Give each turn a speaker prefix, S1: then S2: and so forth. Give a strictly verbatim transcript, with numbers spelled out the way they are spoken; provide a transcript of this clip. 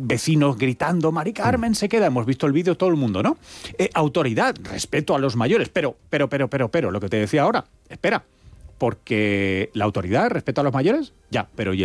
S1: vecinos gritando, Mari Carmen se queda, hemos visto el vídeo todo el mundo, ¿no? Eh, autoridad, respeto a los mayores, pero, pero, pero, pero, pero, lo que te decía ahora, espera, porque la autoridad, respeto a los mayores, ya, pero ¿y